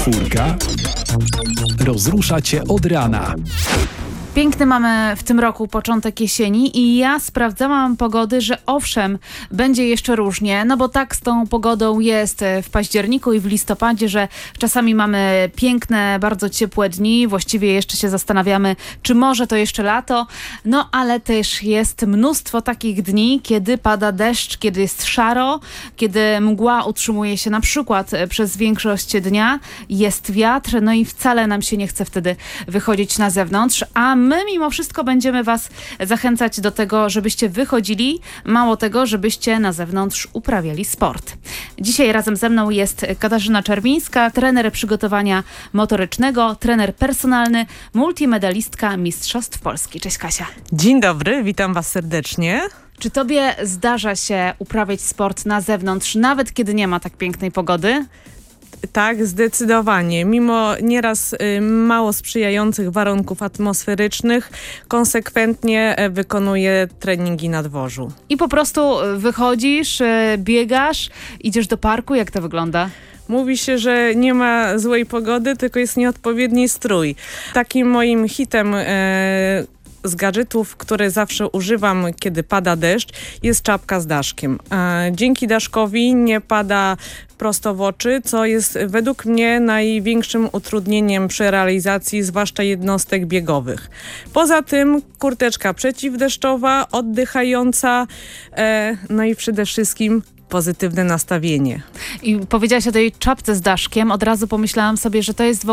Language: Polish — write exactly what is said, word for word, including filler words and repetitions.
Czwórka rozrusza cię od rana. Piękny mamy w tym roku początek jesieni i ja sprawdzałam pogody, że owszem, będzie jeszcze różnie, no bo tak z tą pogodą jest w październiku i w listopadzie, że czasami mamy piękne, bardzo ciepłe dni, właściwie jeszcze się zastanawiamy, czy może to jeszcze lato, no ale też jest mnóstwo takich dni, kiedy pada deszcz, kiedy jest szaro, kiedy mgła utrzymuje się na przykład przez większość dnia, jest wiatr, no i wcale nam się nie chce wtedy wychodzić na zewnątrz, a my mimo wszystko będziemy was zachęcać do tego, żebyście wychodzili, mało tego, żebyście na zewnątrz uprawiali sport. Dzisiaj razem ze mną jest Katarzyna Czerwińska, trener przygotowania motorycznego, trener personalny, multimedalistka Mistrzostw Polski. Cześć Kasia. Dzień dobry, witam was serdecznie. Czy tobie zdarza się uprawiać sport na zewnątrz, nawet kiedy nie ma tak pięknej pogody? Tak, zdecydowanie. Mimo nieraz y, mało sprzyjających warunków atmosferycznych, konsekwentnie y, wykonuję treningi na dworzu. I po prostu wychodzisz, y, biegasz, idziesz do parku, jak to wygląda? Mówi się, że nie ma złej pogody, tylko jest nieodpowiedni strój. Takim moim hitem y, z gadżetów, które zawsze używam, kiedy pada deszcz, jest czapka z daszkiem. E, dzięki daszkowi nie pada prosto w oczy, co jest według mnie największym utrudnieniem przy realizacji, zwłaszcza jednostek biegowych. Poza tym kurteczka przeciwdeszczowa, oddychająca, e, no i przede wszystkim pozytywne nastawienie. I powiedziałaś o tej czapce z daszkiem, od razu pomyślałam sobie, że to jest w